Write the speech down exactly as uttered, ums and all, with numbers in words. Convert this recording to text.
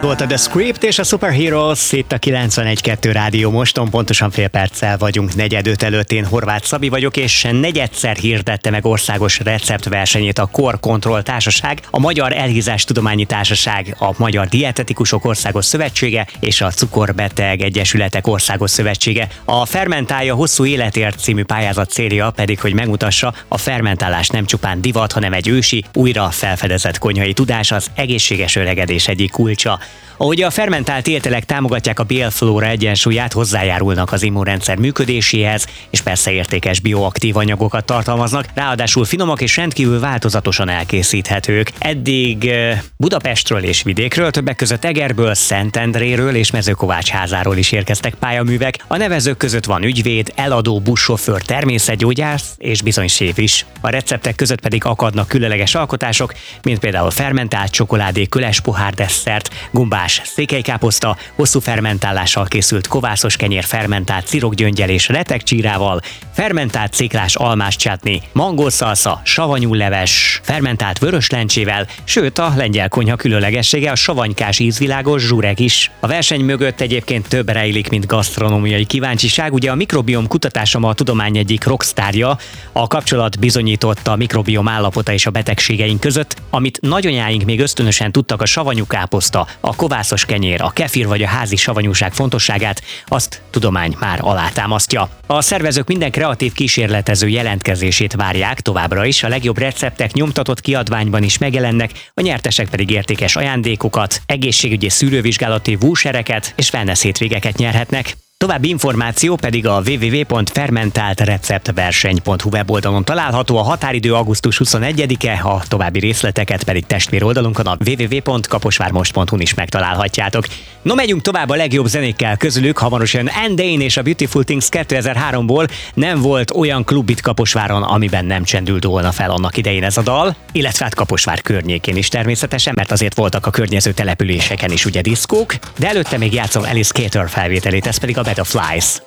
Volt a The Script és a Superheroes, itt a kilencvenegy kettő Rádió Moston, pontosan fél perccel vagyunk negyedöt előtt, én Horváth Szabi vagyok, és negyedszer hirdette meg országos receptversenyét a Core Control Társaság, a Magyar Elhízás Tudományi Társaság, a Magyar Dietetikusok Országos Szövetsége és a Cukorbeteg Egyesületek Országos Szövetsége. A Fermentálja hosszú életért című pályázat célja pedig, hogy megmutassa, a fermentálás nem csupán divat, hanem egy ősi, újra felfedezett konyhai tudás, az egészséges öregedés egyik kulcsa. Ahogy a fermentált ételek támogatják a bélflóra egyensúlyát, hozzájárulnak az immunrendszer működéséhez, és persze értékes bioaktív anyagokat tartalmaznak, ráadásul finomak és rendkívül változatosan elkészíthetők. Eddig Budapestről és vidékről, többek között Egerből, Szentendréről és Mezőkovácsházáról is érkeztek pályaművek. A nevezők között van ügyvéd, eladó, buszsofőr, természetgyógyász és bizony séf is. A receptek között pedig akadnak különleges alkotások, mint például fermentált csokoládé, köles pohár desszert, gumbás székelykáposzta, hosszú fermentálással készült kovászos kenyér fermentált cirokgyöngyel és retekcsírával, fermentált sziklás almás csatni, mangószalsza, savanyú leves, fermentált vörös lencsével, sőt a lengyel konyha különlegessége a savanykás ízvilágos zsureg is. A verseny mögött egyébként több rejlik, mint gasztronómiai kíváncsiság, ugye a mikrobiom kutatása ma a tudomány egyik rockstárja, a kapcsolat bizonyított a mikrobiom állapota és a betegségeink között, amit nagyanyáink még ösztönösen tudtak, a savanyú káposzta, a kovászos kenyér, a kefir vagy a házi savanyúság fontosságát, azt tudomány már alátámasztja. A szervezők minden kreatív kísérletező jelentkezését várják továbbra is, a legjobb receptek nyomtatott kiadványban is megjelennek, a nyertesek pedig értékes ajándékokat, egészségügyi szűrővizsgálati vúsereket és wellness hétvégeket nyerhetnek. További információ pedig a double-u double-u double-u pont fermentáltreceptverseny pont hu weboldalon található, a határidő augusztus huszonegyedike, a további részleteket pedig testvér oldalunkon, a double-u double-u double-u pont kaposvármost pont hu-n is megtalálhatjátok. No, megyünk tovább a legjobb zenékkel közülük, hamarosan Endane és a Beautiful Things kétezer-háromból. Nem volt olyan klub itt Kaposváron, amiben nem csendült volna fel annak idején ez a dal, illetve hát Kaposvár környékén is természetesen, mert azért voltak a környező településeken is ugye diszkók, de előtte még játszom Alice Cater felvételét, ez pedig a Bed of Lies.